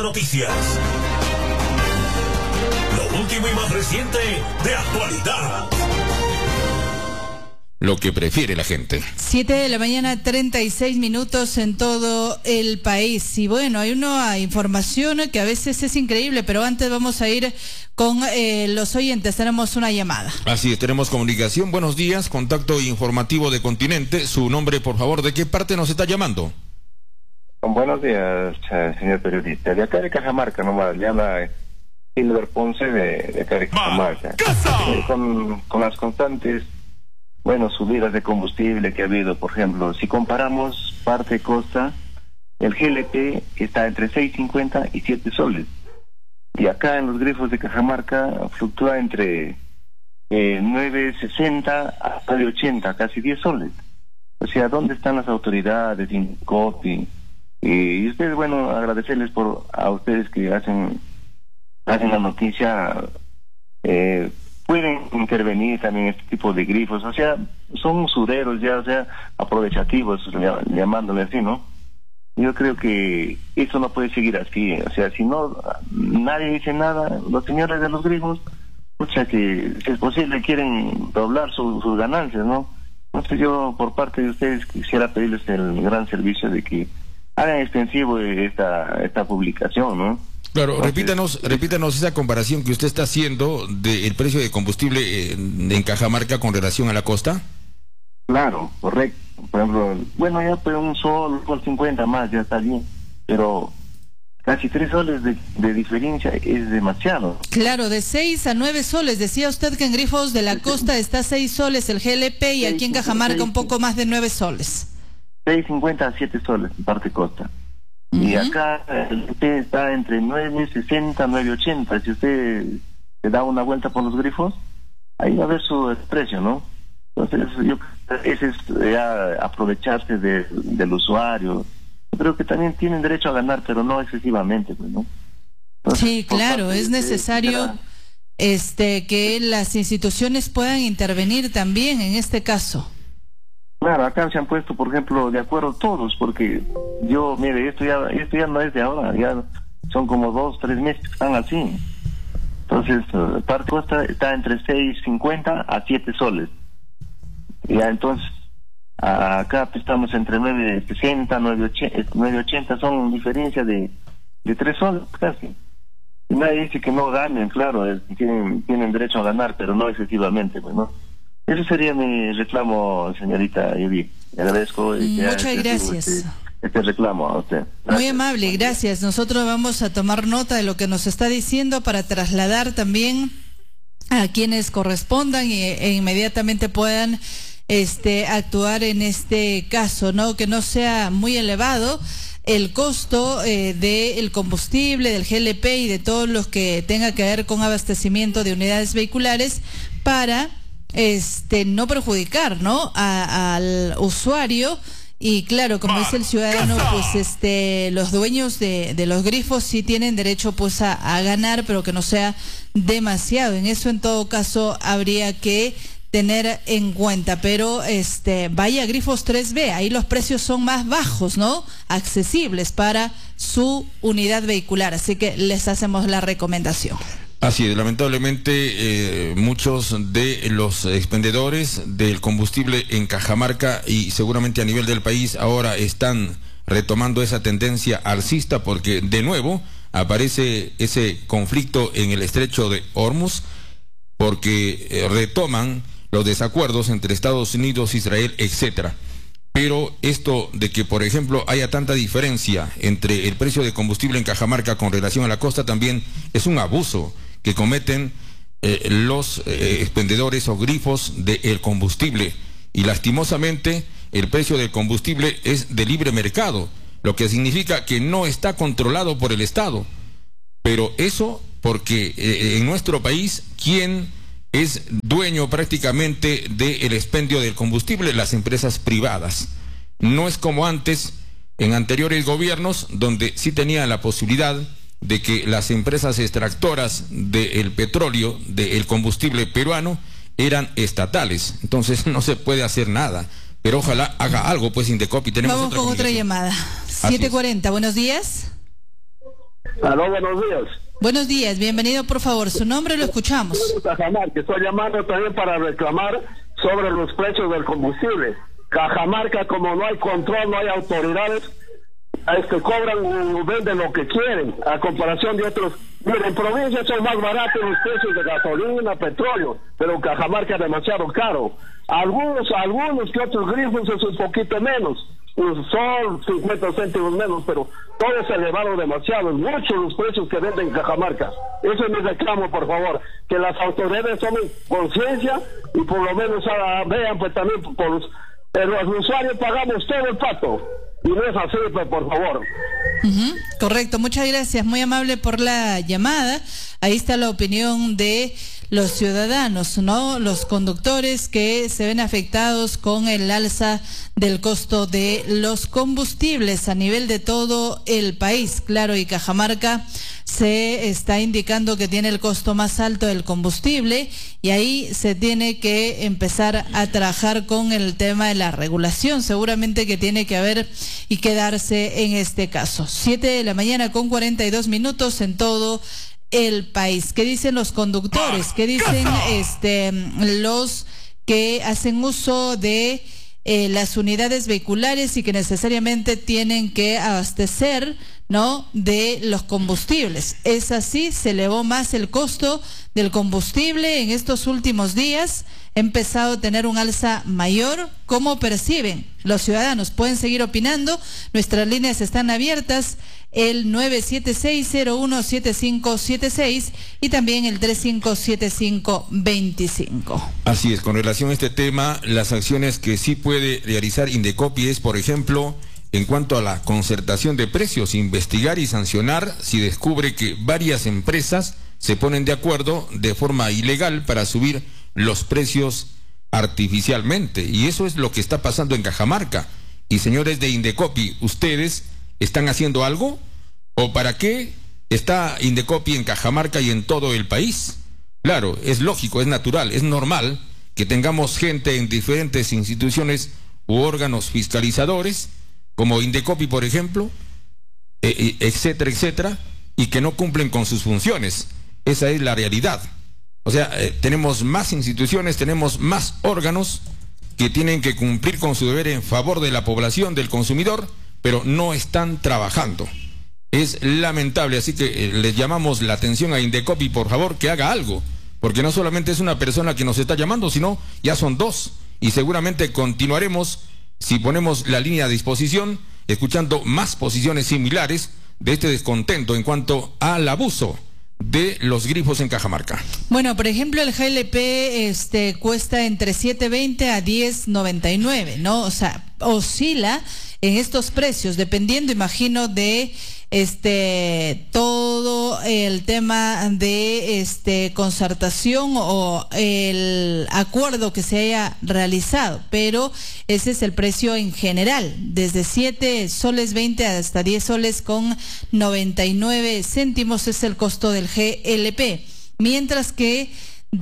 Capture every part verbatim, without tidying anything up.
Noticias. Lo último y más reciente de actualidad. Lo que prefiere la gente. Siete de la mañana, treinta y seis minutos en todo el país. Y bueno, hay una información que a veces es increíble, pero antes vamos a ir con eh, los oyentes. Tenemos una llamada. Así es, tenemos comunicación. Buenos días, contacto informativo de Continente. Su nombre, por favor, ¿de qué parte nos está llamando? Buenos días, señor periodista. De acá de Cajamarca, nomás, le habla Silver Ponce de, de acá de Cajamarca. Eh, con, con las constantes, bueno, subidas de combustible que ha habido, por ejemplo, si comparamos parte costa, el G L P está entre seis cincuenta y siete soles. Y acá en los grifos de Cajamarca fluctúa entre eh, nueve sesenta hasta de ochenta, casi diez soles. O sea, ¿dónde están las autoridades, Incopi? Y ustedes, bueno, agradecerles por a ustedes que hacen hacen la noticia, eh, pueden intervenir también este tipo de grifos, o sea, son usureros ya, o sea, aprovechativos, llamándole así, ¿no? Yo creo que eso no puede seguir así, o sea, si no, nadie dice nada, los señores de los grifos, escucha que si es posible quieren doblar su, sus ganancias, ¿no? Entonces yo, por parte de ustedes, quisiera pedirles el gran servicio de que hagan extensivo esta esta publicación, ¿no? Claro, Entonces, repítanos, repítanos esa comparación que usted está haciendo del precio de combustible en, en Cajamarca con relación a la costa. Claro, correcto. Por ejemplo, bueno, ya pues un sol, por cincuenta más, ya está bien, pero casi tres soles de, de diferencia es demasiado. Claro, de seis a nueve soles. Decía usted que en grifos de la costa está seis soles el G L P y aquí en Cajamarca un poco más de nueve soles. seis cincuenta a siete soles en parte costa. Uh-huh. Y acá el G L P está entre nueve sesenta, nueve ochenta. Si usted se da una vuelta por los grifos, ahí va a ver su precio, ¿no? Entonces, yo ese es ya aprovecharse de, del usuario. Yo creo que también tienen derecho a ganar, pero no excesivamente, pues, ¿no? Entonces, sí, claro, es necesario de, este que las instituciones puedan intervenir también en este caso. Claro, acá se han puesto, por ejemplo, de acuerdo todos, porque yo, mire, esto ya esto ya no es de ahora, ya son como dos, tres meses que están así. Entonces, uh, parte costa está entre seis cincuenta a siete soles. Ya entonces, a, acá estamos entre nueve sesenta, nueve ochenta, son diferencias de, de tres soles casi. Y nadie dice que no ganen, claro, es, tienen, tienen derecho a ganar, pero no excesivamente, pues, ¿no? Ese sería mi reclamo, señorita Yuri. Le agradezco. Muchas gracias. Este, este reclamo a usted. Gracias. Muy amable, gracias. Nosotros vamos a tomar nota de lo que nos está diciendo para trasladar también a quienes correspondan y, e inmediatamente puedan este, actuar en este caso, ¿no? Que no sea muy elevado el costo eh, del combustible, del G L P y de todos los que tenga que ver con abastecimiento de unidades vehiculares para este no perjudicar, ¿no? A, al usuario. Y claro, como dice el ciudadano, pues este los dueños de, de los grifos sí tienen derecho pues a, a ganar, pero que no sea demasiado. En eso en todo caso habría que tener en cuenta, pero este vaya Grifos tres B, ahí los precios son más bajos, ¿no? Accesibles para su unidad vehicular, así que les hacemos la recomendación. Así es, lamentablemente eh, muchos de los expendedores del combustible en Cajamarca y seguramente a nivel del país ahora están retomando esa tendencia alcista porque de nuevo aparece ese conflicto en el estrecho de Hormuz porque eh, retoman los desacuerdos entre Estados Unidos, Israel, etcétera. Pero esto de que, por ejemplo, haya tanta diferencia entre el precio de combustible en Cajamarca con relación a la costa también es un abuso que cometen eh, los eh, expendedores o grifos del combustible. Y lastimosamente el precio del combustible es de libre mercado, lo que significa que no está controlado por el Estado. Pero eso porque eh, en nuestro país, ¿quién es dueño prácticamente del expendio del combustible? Las empresas privadas. No es como antes, en anteriores gobiernos, donde sí tenía la posibilidad de que las empresas extractoras del petróleo, del combustible peruano, eran estatales. Entonces no se puede hacer nada. Pero ojalá haga algo, pues, Indecopi. Tenemos Vamos otra con otra llamada. siete cuarenta, buenos días. Aló, buenos días. Buenos días, bienvenido por favor. Su nombre lo escuchamos. Cajamarca, estoy llamando también para reclamar sobre los precios del combustible. Cajamarca, como no hay control, no hay autoridades, es que cobran, venden lo que quieren, a comparación de otros. Miren, en provincias son más baratos los precios de gasolina, petróleo, pero en Cajamarca es demasiado caro. Algunos, algunos que otros grifos es un poquito menos, son cincuenta céntimos menos, pero todo es elevado demasiado, es mucho los precios que venden en Cajamarca. Eso es mi reclamo, por favor, que las autoridades tomen conciencia y por lo menos ah, vean pues también por los, eh, los usuarios pagamos todo el pato. Y no es así, pues, por favor. Uh-huh. Correcto, muchas gracias, muy amable por la llamada. Ahí está la opinión de los ciudadanos, ¿no? Los conductores que se ven afectados con el alza del costo de los combustibles a nivel de todo el país. Claro, y Cajamarca se está indicando que tiene el costo más alto del combustible y ahí se tiene que empezar a trabajar con el tema de la regulación, seguramente que tiene que haber y quedarse en este caso. Siete de la mañana con cuarenta y dos minutos en todo el país. ¿Qué dicen los conductores? ¿Qué dicen este los que hacen uso de eh, las unidades vehiculares y que necesariamente tienen que abastecer, ¿no?, de los combustibles? Es así, se elevó más el costo del combustible en estos últimos días, ha empezado a tener un alza mayor. ¿Cómo perciben los ciudadanos? Pueden seguir opinando, nuestras líneas están abiertas, el nueve siete seis cero uno siete cinco siete seis y también el tres cinco siete cinco dos cinco. Así es, con relación a este tema, las acciones que sí puede realizar Indecopi es, por ejemplo, en cuanto a la concertación de precios, investigar y sancionar si descubre que varias empresas se ponen de acuerdo de forma ilegal para subir los precios artificialmente. Y eso es lo que está pasando en Cajamarca. Y señores de Indecopi, ¿ustedes están haciendo algo? ¿O para qué está Indecopi en Cajamarca y en todo el país? Claro, es lógico, es natural, es normal que tengamos gente en diferentes instituciones u órganos fiscalizadores, como Indecopi, por ejemplo, eh, etcétera, etcétera, y que no cumplen con sus funciones. Esa es la realidad. O sea, eh, tenemos más instituciones, tenemos más órganos que tienen que cumplir con su deber en favor de la población, del consumidor, pero no están trabajando. Es lamentable, así que eh, les llamamos la atención a Indecopi, por favor, que haga algo, porque no solamente es una persona que nos está llamando, sino ya son dos, y seguramente continuaremos, si ponemos la línea a disposición, escuchando más posiciones similares de este descontento en cuanto al abuso de los grifos en Cajamarca. Bueno, por ejemplo, el G L P este cuesta entre siete veinte a diez noventa y nueve, ¿no? O sea, oscila en estos precios, dependiendo, imagino, de este todo el tema de este concertación o el acuerdo que se haya realizado, pero ese es el precio en general, desde siete soles veinte hasta diez soles con noventa y nueve céntimos es el costo del G L P, mientras que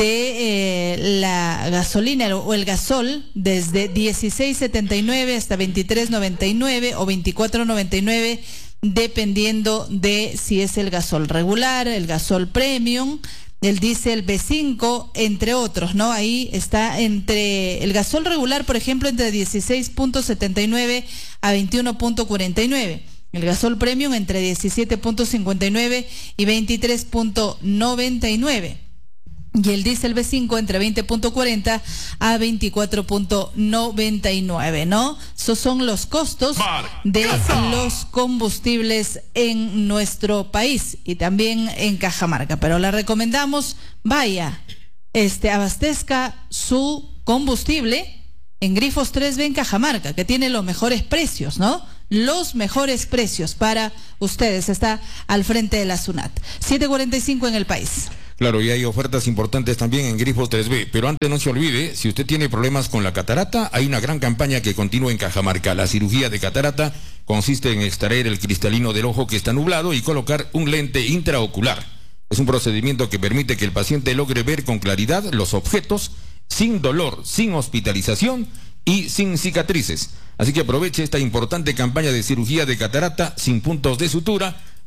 de eh, la gasolina o el gasol desde dieciséis setenta y nueve hasta veintitrés noventa y nueve o veinticuatro noventa y nueve, dependiendo de si es el gasol regular, el gasol premium, el diésel B cinco, entre otros, ¿no? Ahí está entre el gasol regular, por ejemplo, entre dieciséis punto setenta y nueve a veintiuno punto cuarenta y nueve. El gasol premium entre diecisiete punto cincuenta y nueve y veintitrés punto noventa y nueve. Y el diésel B cinco entre veinte punto cuarenta a veinticuatro punto noventa y nueve, ¿no? Esos son los costos de los combustibles en nuestro país y también en Cajamarca. Pero le recomendamos, vaya, este, abastezca su combustible en Grifos tres B en Cajamarca, que tiene los mejores precios, ¿no? Los mejores precios para ustedes. Está al frente de la SUNAT. siete cuarenta y cinco en el país. Claro, y hay ofertas importantes también en Grifos tres B, pero antes no se olvide, si usted tiene problemas con la catarata, hay una gran campaña que continúa en Cajamarca. La cirugía de catarata consiste en extraer el cristalino del ojo que está nublado y colocar un lente intraocular. Es un procedimiento que permite que el paciente logre ver con claridad los objetos sin dolor, sin hospitalización y sin cicatrices. Así que aproveche esta importante campaña de cirugía de catarata sin puntos de sutura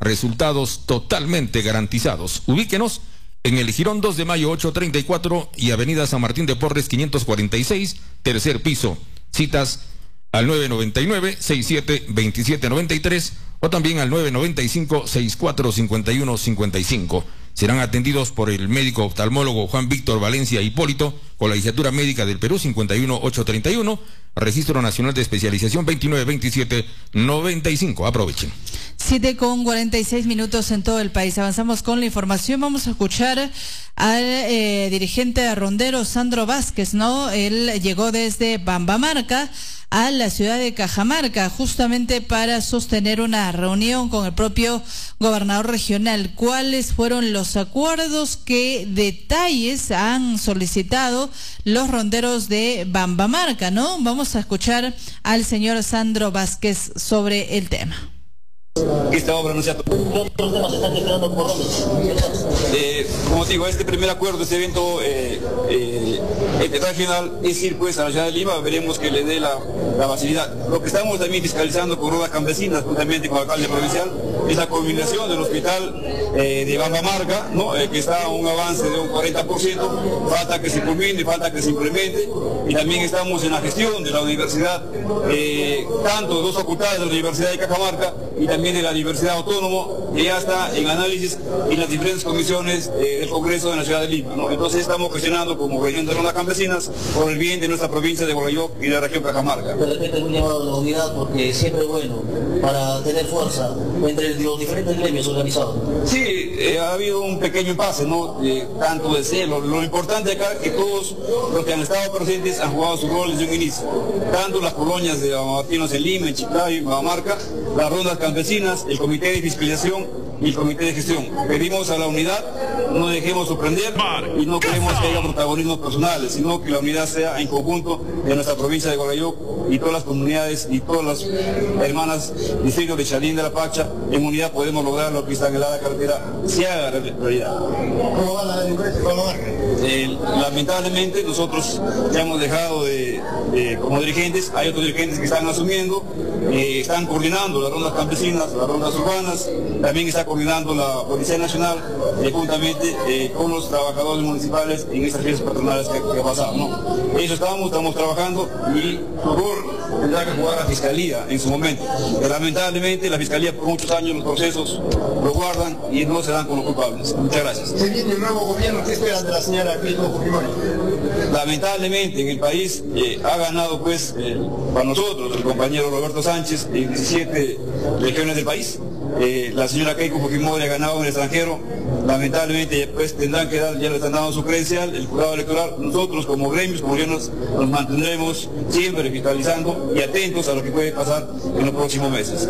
resultados totalmente garantizados. Ubíquenos en el Jirón dos de Mayo ochocientos treinta y cuatro y Avenida San Martín de Porres quinientos cuarenta y seis, tercer piso. Citas al nueve nueve nueve, seis siete dos siete nueve tres o también al nueve nueve cinco, seis cuatro cinco uno cinco cinco. Serán atendidos por el médico oftalmólogo Juan Víctor Valencia Hipólito, con la licenciatura médica del Perú cincuenta y uno ochocientos treinta y uno, Registro Nacional de Especialización veintinueve veintisiete noventa y cinco. Aprovechen. siete con cuarenta y seis minutos en todo el país. Avanzamos con la información. Vamos a escuchar al eh, dirigente de Ronderos, Sandro Vázquez, ¿no? Él llegó desde Bambamarca a la ciudad de Cajamarca, justamente para sostener una reunión con el propio gobernador regional. ¿Cuáles fueron los acuerdos? ¿Qué detalles han solicitado los ronderos de Bambamarca, no? Vamos a escuchar al señor Sandro Vázquez sobre el tema. Esta obra no sea... ¿Qué otros temas están quedando por dónde? Eh, como digo, este primer acuerdo, este evento eh, eh, regional es ir pues a la ciudad de Lima, veremos que le dé la, la facilidad. Lo que estamos también fiscalizando con Rodas Campesinas, juntamente con el alcalde provincial, es la combinación del hospital eh, de Bambamarca, ¿no? Eh, que está a un avance de un cuarenta por ciento, falta que se culmine, falta que se implemente, y también estamos en la gestión de la universidad, eh, tanto de dos facultades de la Universidad de Cajamarca y también de la Universidad Autónoma, que ya está en análisis en las diferentes comisiones eh, del Congreso de la ciudad de Lima, ¿no? Entonces estamos gestionando como región de Rondas Campesinas por el bien de nuestra provincia de Gualeguaychú y de la región Cajamarca. De repente es un llamado a la unidad porque siempre es bueno para tener fuerza entre los diferentes gremios organizados. Sí, eh, ha habido un pequeño impasse, ¿no? Eh, tanto de ser, lo, lo importante acá es que todos los que han estado presentes han jugado su rol desde un inicio, tanto las colonias de Martinos en Lima, en Chiclayo, en Bambamarca, las rondas campesinas, el comité de fiscalización y el comité de gestión. Pedimos a la unidad, no dejemos sorprender y no queremos que haya protagonismos personales, sino que la unidad sea en conjunto de nuestra provincia de Gualeguaychú y todas las comunidades y todas las hermanas distritos de Chalín de la Pacha. En unidad podemos lograr lo que esta anhelada carretera se haga realidad. ¿Cómo va la delincuencia en Bambamarca? Eh, lamentablemente nosotros ya hemos dejado de, de, como dirigentes, hay otros dirigentes que están asumiendo, eh, están coordinando las rondas campesinas, las rondas urbanas, también está coordinando la Policía Nacional eh, juntamente eh, con los trabajadores municipales en estas fiestas patronales que, que pasaron, ¿no? Eso estamos, estamos trabajando y su rol tendrá que jugar la Fiscalía en su momento. Eh, lamentablemente la Fiscalía por muchos años los procesos lo guardan y no se dan con los culpables. Muchas gracias. Se viene el nuevo gobierno, ¿qué esperan de la señora Keiko Fujimori? Lamentablemente en el país eh, ha ganado pues eh, para nosotros el compañero Roberto Sánchez en diecisiete regiones del país. Eh, la señora Keiko Fujimori ha ganado en el extranjero, lamentablemente pues tendrán que dar, ya le están dando su credencial, el jurado electoral. Nosotros como gremios, como gobiernos, nos mantendremos siempre fiscalizando y atentos a lo que puede pasar en los próximos meses.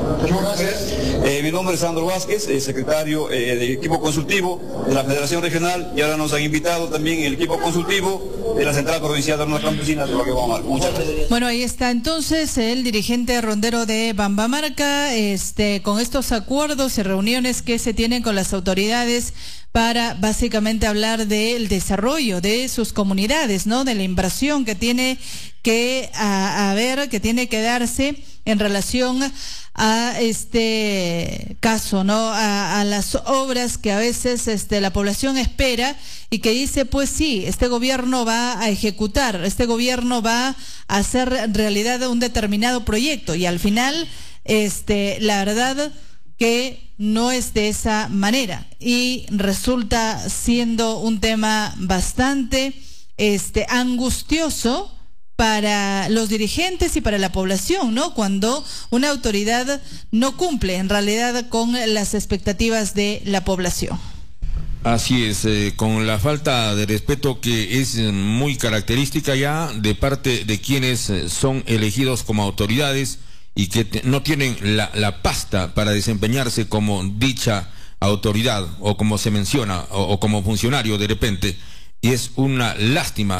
Eh, mi nombre es Sandro Vázquez, eh, secretario eh, del equipo consultivo de la Federación Regional, y ahora nos han invitado también el equipo consultivo de la Central Provincial de Rondas Campesinas de Bambamarca. Muchas gracias. Bueno, ahí está entonces el dirigente rondero de Bambamarca, este, con estos acuerdos y reuniones que se tienen con las autoridades para básicamente hablar del desarrollo de sus comunidades, ¿no? De la inversión que tiene que haber, que tiene que darse en relación a este caso, ¿no? A, a las obras que a veces este, la población espera y que dice, pues sí, este gobierno va a ejecutar, este gobierno va a hacer realidad un determinado proyecto, y al final, este, la verdad que no es de esa manera y resulta siendo un tema bastante este, angustioso para los dirigentes y para la población, ¿no? Cuando una autoridad no cumple en realidad con las expectativas de la población. Así es, eh, con la falta de respeto que es muy característica ya de parte de quienes son elegidos como autoridades y que te, no tienen la, la pasta para desempeñarse como dicha autoridad o como se menciona o, o como funcionario de repente, y es una lástima